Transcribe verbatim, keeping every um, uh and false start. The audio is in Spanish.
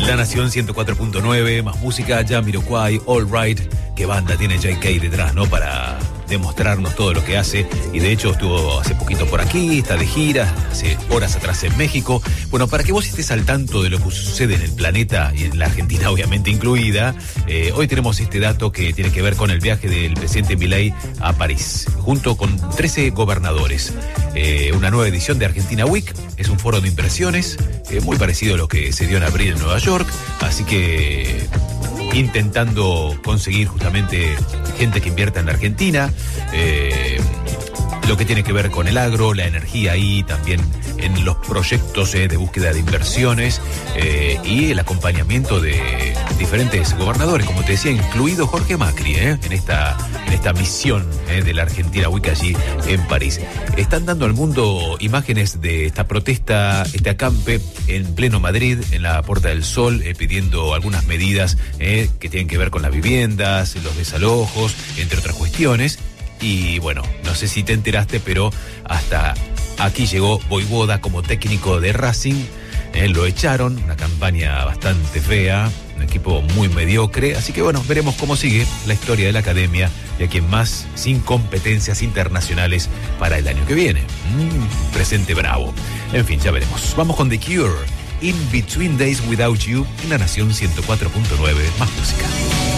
La Nación ciento cuatro punto nueve, más música, Jamiroquai, All Right. Qué banda tiene J K detrás, ¿no? Para demostrarnos todo lo que hace. Y de hecho estuvo hace poquito por aquí, está de gira, hace horas atrás en México. Bueno, para que vos estés al tanto de lo que sucede en el planeta y en la Argentina obviamente incluida, eh, hoy tenemos este dato que tiene que ver con el viaje del presidente Milei a París, junto con trece gobernadores. Eh, una nueva edición de Argentina Week, es un foro de impresiones, eh, muy parecido a lo que se dio en abril en Nueva York, así que intentando conseguir justamente gente que invierta en la Argentina, eh, lo que tiene que ver con el agro, la energía y también en los proyectos eh, de búsqueda de inversiones eh, y el acompañamiento de diferentes gobernadores, como te decía, incluido Jorge Macri, eh, en esta en esta misión eh, de la Argentina Week allí en París. Están dando al mundo imágenes de esta protesta, este acampe en pleno Madrid, en la Puerta del Sol, eh, pidiendo algunas medidas eh, que tienen que ver con las viviendas, los desalojos, entre otras cuestiones. Y bueno, no sé si te enteraste, pero hasta aquí llegó Vojvoda como técnico de Racing. Eh, lo echaron, una campaña bastante fea, un equipo muy mediocre. Así que bueno, veremos cómo sigue la historia de la academia y a quien más sin competencias internacionales para el año que viene. Mm, presente bravo. En fin, ya veremos. Vamos con The Cure, In Between Days Without You, en La Nación ciento cuatro punto nueve, más música.